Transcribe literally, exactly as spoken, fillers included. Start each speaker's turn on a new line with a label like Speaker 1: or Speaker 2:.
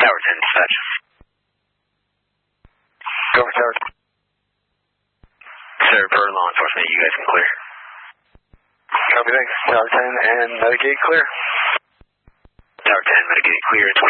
Speaker 1: Tower ten, dispatch.
Speaker 2: Go for Tower ten.
Speaker 1: Sir, per law enforcement, you guys can clear.
Speaker 2: Copy, thanks. Tower ten and Metagate clear.
Speaker 1: Tower ten, Metagate clear, twenty